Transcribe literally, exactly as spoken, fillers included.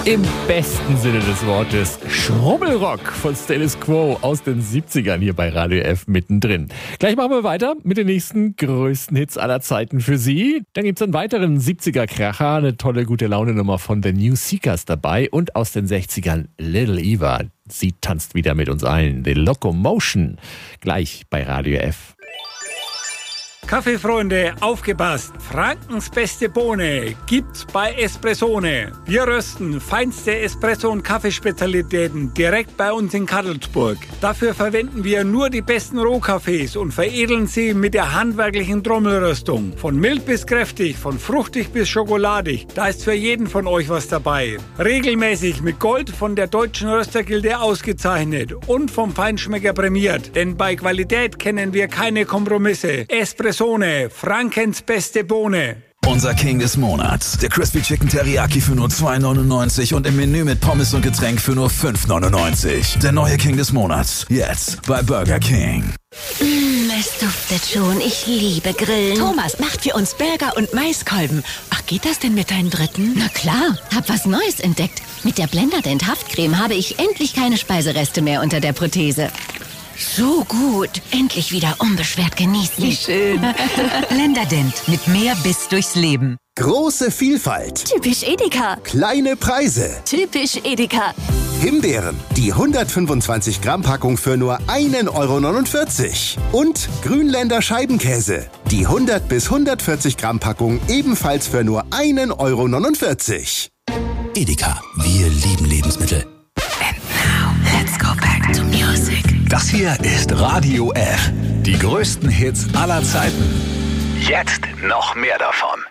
Im besten Sinne des Wortes Schrubbelrock von Status Quo aus den siebzigern hier bei Radio F mittendrin. Gleich machen wir weiter mit den nächsten größten Hits aller Zeiten für Sie. Dann gibt es einen weiteren siebziger-Kracher, eine tolle Gute-Laune-Nummer von The New Seekers dabei und aus den sechzigern Little Eva. Sie tanzt wieder mit uns allen. The Locomotion. Gleich bei Radio F. Kaffeefreunde, aufgepasst! Frankens beste Bohne gibt's bei Espressone. Wir rösten feinste Espresso- und Kaffeespezialitäten direkt bei uns in Kadelsburg. Dafür verwenden wir nur die besten Rohkaffees und veredeln sie mit der handwerklichen Trommelröstung. Von mild bis kräftig, von fruchtig bis schokoladig, da ist für jeden von euch was dabei. Regelmäßig mit Gold von der Deutschen Röstergilde ausgezeichnet und vom Feinschmecker prämiert. Denn bei Qualität kennen wir keine Kompromisse. Espresso Frankens beste Bohne. Unser King des Monats. Der Crispy Chicken Teriyaki für nur zwei neunundneunzig und im Menü mit Pommes und Getränk für nur fünf neunundneunzig. Der neue King des Monats. Jetzt bei Burger King. Mmh, es duftet schon. Ich liebe Grillen. Thomas macht für uns Burger und Maiskolben. Ach, geht das denn mit deinen Dritten? Na klar, hab was Neues entdeckt. Mit der Blenderdent Haftcreme habe ich endlich keine Speisereste mehr unter der Prothese. So gut. Endlich wieder unbeschwert genießen. Wie schön. Blenderdent mit mehr Biss durchs Leben. Große Vielfalt. Typisch Edeka. Kleine Preise. Typisch Edeka. Himbeeren, die hundertfünfundzwanzig Gramm Packung für nur ein Euro neunundvierzig. Und Grünländer Scheibenkäse, die hundert bis hundertvierzig Gramm Packung ebenfalls für nur ein Euro neunundvierzig. Edeka, wir lieben Lebensmittel. And now, let's go back to music. Das hier ist Radio F. Die größten Hits aller Zeiten. Jetzt noch mehr davon.